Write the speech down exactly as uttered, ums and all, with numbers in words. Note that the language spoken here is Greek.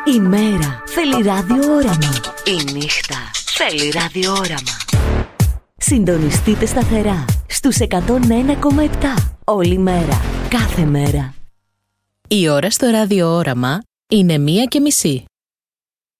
Η μέρα θέλει ραδιόραμα. Η νύχτα θέλει ραδιόραμα. Συντονιστείτε σταθερά στους εκατόν ένα κόμμα επτά. Όλη μέρα, κάθε μέρα. Η ώρα στο ραδιόραμα είναι μία και μισή.